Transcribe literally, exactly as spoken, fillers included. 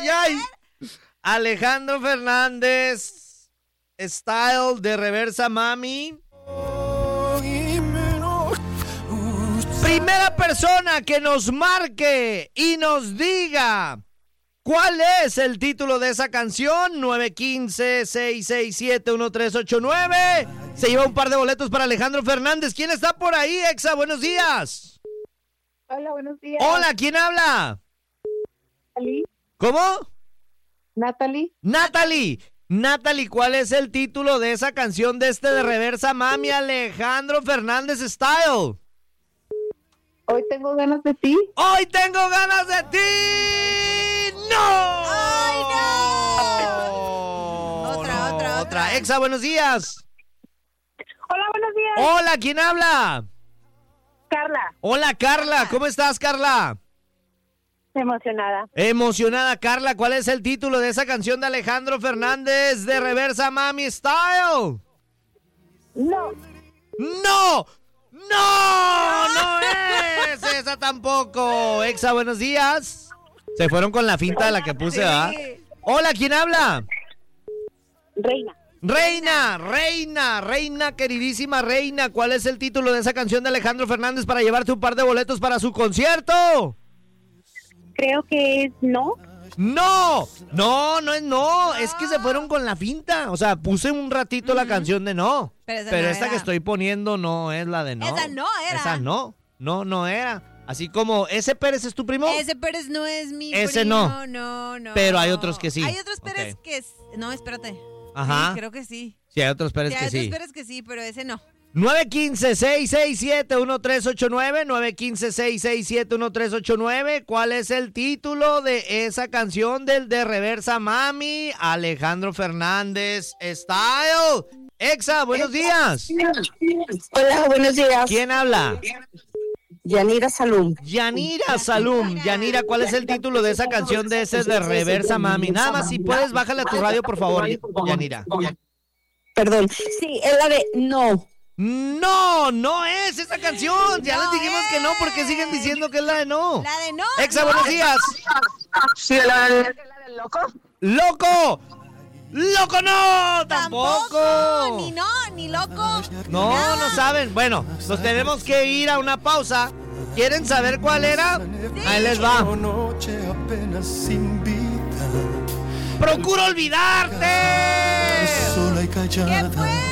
ay, ay. Alejandro Fernández, style de Reversa Mami. Primera persona que nos marque y nos diga cuál es el título de esa canción. nueve uno cinco, seis seis siete, uno tres ocho nueve. Se lleva un par de boletos para Alejandro Fernández. ¿Quién está por ahí, Exa? Buenos días. Hola, buenos días. Hola, ¿quién habla? Natalie. ¿Cómo? Natalie. Natalie. Natalie, ¿cuál es el título de esa canción de este de Reversa Mami, Alejandro Fernández Style? Hoy tengo ganas de ti. ¡Hoy tengo ganas de ti! ¡No! ¡Ay, no! Otra, No, otra, otra. Otra. Exa, buenos días. Hola, buenos días. Hola, ¿quién habla? Carla. Hola, Carla. ¿Cómo estás, Carla? Emocionada. Emocionada, Carla. ¿Cuál es el título de esa canción de Alejandro Fernández de Reversa Mami Style? No. ¡No! ¡No! ¡No es esa tampoco! Exa, buenos días. Se fueron con la finta de la que puse, ¿verdad? Sí. Hola, ¿quién habla? Reina. Reina, reina, reina, queridísima reina. ¿Cuál es el título de esa canción de Alejandro Fernández para llevarte un par de boletos para su concierto? Creo que es no. ¡No! No, no es no. Es que se fueron con la finta. O sea, puse un ratito la canción de no. Pero esa Pero no esta era. que estoy poniendo no es la de no. Esa no era. Esa no. No, no era. Así como, ¿ese Pérez es tu primo? Ese Pérez no es mi Ese primo. no. No, no. Pero hay otros que sí. Hay otros Pérez Ok. que... es- No, espérate. Ajá. Sí, creo que sí. Sí, hay otros Pérez Sí, que hay sí. otros Pérez que sí, pero ese no. nueve uno cinco, seis seis siete, uno tres ocho nueve, nueve uno cinco, seis seis siete, uno tres ocho nueve. ¿Cuál es el título de esa canción del de Reversa Mami? Alejandro Fernández Style. Exa, buenos días. Hola, buenos días. ¿Quién habla? Yanira Salum. Yanira Salum. Yanira, ¿cuál es el título de esa canción de ese de Reversa Mami? Nada más, si puedes, bájale a tu radio, por favor, Yanira. Perdón. Sí, es la de no. No, no es esa canción. Ya No les dijimos que no porque siguen diciendo que es la de no. La de no. Exa, no. buenos días. Sí, la de, la del loco. ¡Loco! ¡Loco no! ¡Tampoco! Tampoco. Ni no, ni loco. No, nada. no saben. Bueno, nos tenemos que ir a una pausa. ¿Quieren saber cuál era? Ahí les va. Noche apenas sin vida, ¡Procuro olvidarte! sola y callada. ¿Qué fue?